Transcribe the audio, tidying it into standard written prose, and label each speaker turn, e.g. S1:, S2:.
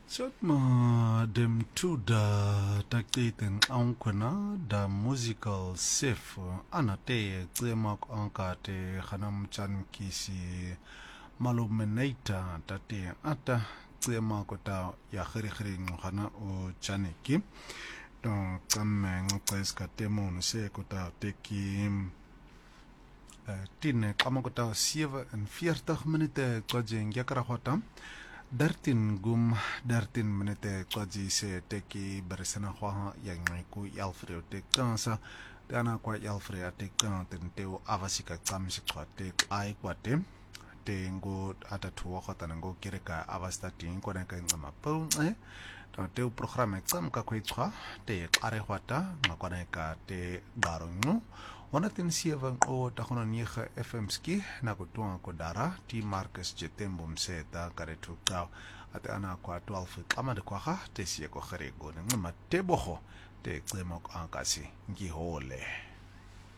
S1: Sotma dem tu da takten ankwana da musical sef anate tsemak ankate khanam chan kisi malumenaita tate ata tsemak ta ya khiri khana o chaneki don tsamme ngqeska temon se kota teki tine kamakota 47 minute kwaje yakara khota 13 minute kwaji se teki beresana kwa yang ku Alfred te kansa dana kwa Alfred te kan tenteo avasika tsamsi kwa te ai kwa te ngo atatu wakata ngo kireka avasta tin kwa nka ngama pau te programa tsam ka kwetwa te qare khwata ngakwana ka te garongo wana tin sieva o ta khona niga FM ski na ko tuang ko dara ti Marcus Jetembo mseta kare tuka ate ana kwa 12 kama de kwa te sie ko khere go ngama te boho te tsemo ankasi ngihole